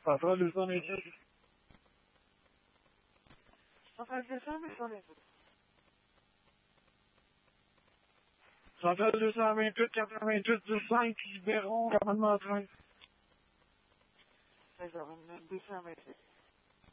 Centrale 228. Centrale 228. Centrale 228, 88, 5, Libéron, commandement 13. 16h29, 228.